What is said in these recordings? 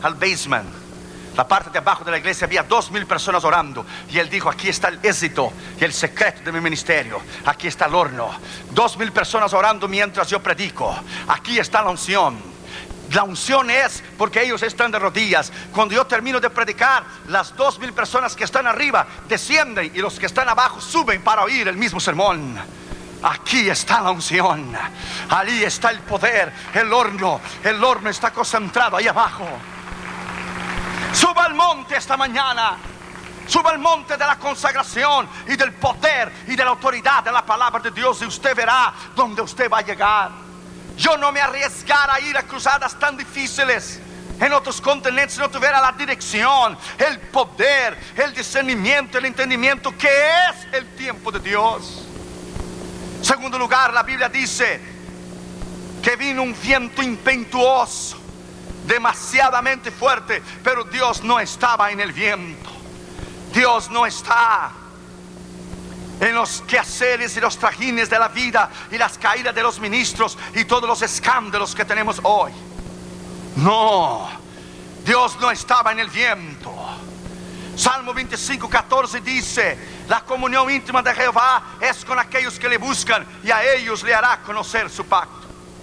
al basement, la parte de abajo de la iglesia, había 2,000 personas orando. Y él dijo: aquí está el éxito y el secreto de mi ministerio. Aquí está el horno. 2,000 personas orando mientras yo predico. Aquí está la unción. La unción es porque ellos están de rodillas. Cuando yo termino de predicar, las 2,000 personas que están arriba descienden y los que están abajo suben para oír el mismo sermón. Aquí está la unción. Allí está el poder. El horno está concentrado ahí abajo. Suba al monte esta mañana. Suba al monte de la consagración y del poder y de la autoridad de la palabra de Dios, y usted verá dónde usted va a llegar. Yo no me arriesgara a ir a cruzadas tan difíciles en otros continentes si no tuviera la dirección, el poder, el discernimiento, el entendimiento que es el tiempo de Dios. Segundo lugar, la Biblia dice que vino un viento impetuoso, demasiadamente fuerte, pero Dios no estaba en el viento. Dios no está en los quehaceres y los trajines de la vida y las caídas de los ministros y todos los escándalos que tenemos hoy. No, Dios no estaba en el viento. Salmo 25:14 dice: la comunión íntima de Jehová es con aquellos que le buscan, y a ellos le hará conocer su pacto.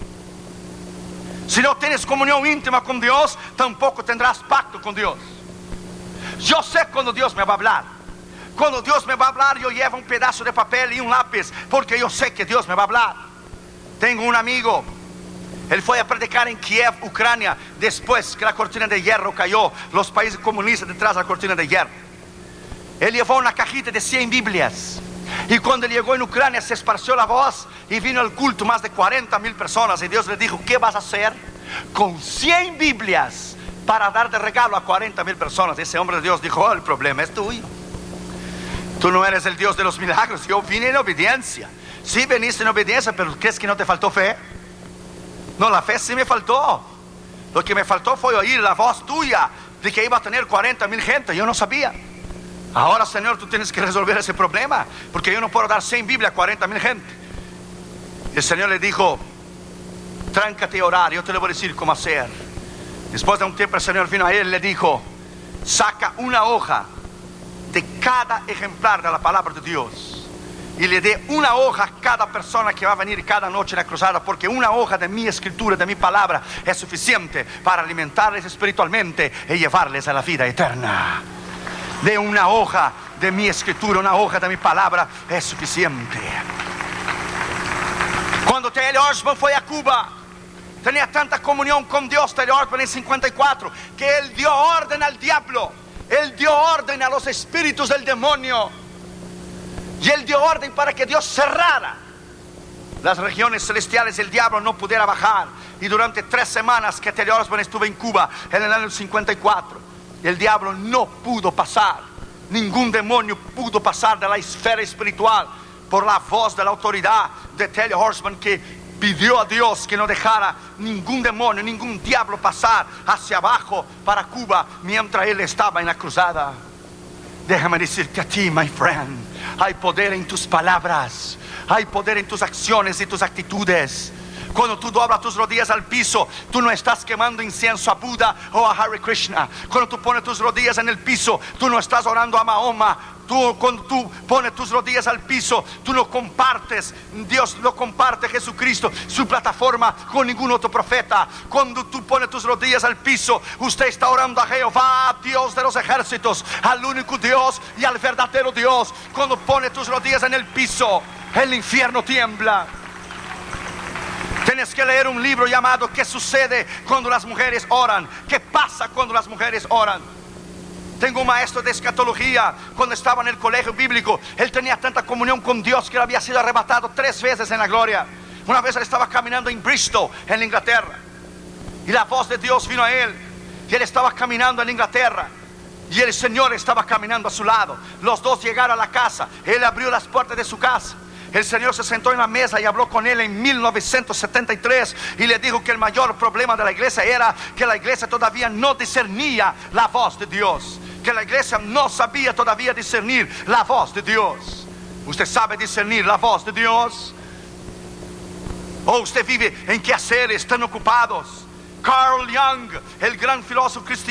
Si no tienes comunión íntima con Dios, tampoco tendrás pacto con Dios. Yo sé cuando Dios me va a hablar. Cuando Dios me va a hablar, yo llevo un pedazo de papel y un lápiz, porque yo sé que Dios me va a hablar. Tengo un amigo, él fue a predicar en Kiev, Ucrania, después que la cortina de hierro cayó, los países comunistas detrás de la cortina de hierro. Él llevó una cajita de 100 Biblias. Y cuando llegó en Ucrania se esparció la voz y vino al culto más de 40,000 personas. Y Dios le dijo: ¿qué vas a hacer con 100 Biblias para dar de regalo a 40,000 personas? Ese hombre de Dios dijo: oh, el problema es tuyo. Tú no eres el Dios de los milagros. Yo vine en obediencia. Sí, veniste en obediencia, pero ¿crees que no te faltó fe? No, la fe sí me faltó. Lo que me faltó fue oír la voz tuya de que iba a tener 40,000 gente. Yo no sabía. Ahora, Señor, tú tienes que resolver ese problema, porque yo no puedo dar 100 Biblias a 40,000 gente. El Señor le dijo: tráncate a orar, yo te lo voy a decir cómo hacer. Después de un tiempo el Señor vino a él y le dijo: saca una hoja de cada ejemplar de la palabra de Dios y le dé una hoja a cada persona que va a venir cada noche en la cruzada, porque una hoja de mi escritura, de mi palabra, es suficiente para alimentarles espiritualmente y llevarles a la vida eterna. De una hoja de mi escritura, una hoja de mi palabra es suficiente. Cuando T.L. Osborne fue a Cuba, tenía tanta comunión con Dios, T.L. Osborne, en 54, que él dio orden al diablo. Él dio orden a los espíritus del demonio. Y él dio orden para que Dios cerrara las regiones celestiales, el diablo no pudiera bajar. Y durante 3 semanas que T.L. Osborne estuvo en Cuba, en el año 54, el diablo no pudo pasar. Ningún demonio pudo pasar de la esfera espiritual, por la voz de la autoridad de T.L. Osborne, que pidió a Dios que no dejara ningún demonio, ningún diablo pasar hacia abajo para Cuba mientras él estaba en la cruzada. Déjame decirte a ti, my friend, hay poder en tus palabras, hay poder en tus acciones y tus actitudes. Cuando tú doblas tus rodillas al piso, tú no estás quemando incienso a Buda o a Hare Krishna. Cuando tú pones tus rodillas en el piso, tú no estás orando a Mahoma. Cuando tú pones tus rodillas al piso, tú no compartes, Dios no comparte Jesucristo, su plataforma, con ningún otro profeta. Cuando tú pones tus rodillas al piso, usted está orando a Jehová, Dios de los ejércitos, al único Dios y al verdadero Dios. Cuando pones tus rodillas en el piso, el infierno tiembla. Tienes que leer un libro llamado ¿Qué sucede cuando las mujeres oran? ¿Qué pasa cuando las mujeres oran? Tengo un maestro de escatología. Cuando estaba en el colegio bíblico, él tenía tanta comunión con Dios que él había sido arrebatado 3 veces en la gloria. Una vez él estaba caminando en Bristol, en Inglaterra, y la voz de Dios vino a él. Y él estaba caminando en Inglaterra y el Señor estaba caminando a su lado. Los dos llegaron a la casa. Él abrió las puertas de su casa. El Señor se sentó en la mesa y habló con él en 1973 y le dijo que el mayor problema de la iglesia era que la iglesia todavía no discernía la voz de Dios, que la iglesia no sabía todavía discernir la voz de Dios. ¿Usted sabe discernir la voz de Dios? ¿O usted vive en quehaceres tan ocupados? Carl Jung, el gran filósofo cristiano,